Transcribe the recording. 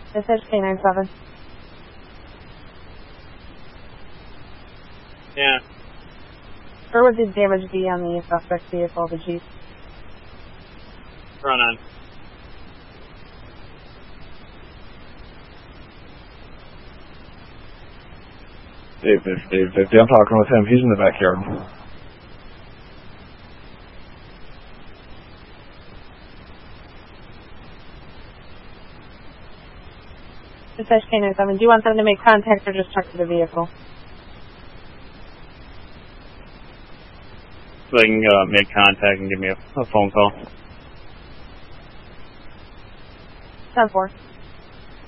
This is K97. Yeah. Where would the damage be on the suspect's vehicle, the Jeep? Run on. Dave, I'm talking with him. He's in the backyard. This is K97. Do you want them to make contact or just check for the vehicle? So they can make contact and give me a phone call. 10-4.